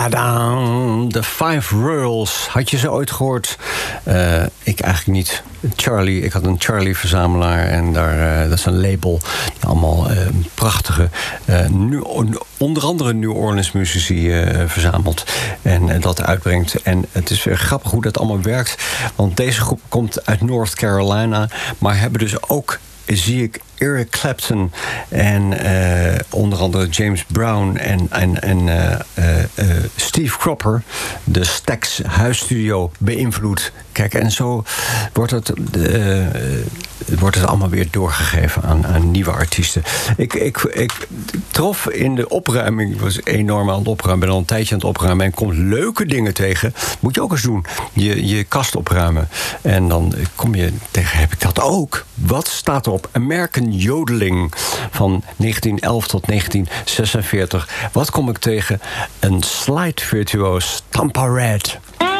Tadaan, de Five Rules. Had je ze ooit gehoord? Ik eigenlijk niet. Charlie, ik had een Charlie-verzamelaar en daar, dat is een label. Allemaal prachtige, onder andere New Orleans muzici verzameld. En dat uitbrengt. En het is weer grappig hoe dat allemaal werkt. Want deze groep komt uit North Carolina, maar hebben dus ook, zie ik, Eric Clapton en onder andere James Brown en Steve Cropper, de Stax huisstudio, beïnvloed. Kijk, en zo wordt het allemaal weer doorgegeven aan nieuwe artiesten. Ik trof in de opruiming, ik was enorm aan het opruimen, ben al een tijdje aan het opruimen en kom leuke dingen tegen. Moet je ook eens doen. Je kast opruimen. En dan kom je tegen, heb ik dat ook? Wat staat erop? American Jodeling van 1911 tot 1946. Wat kom ik tegen? Een slide virtuoos, Tampa Red.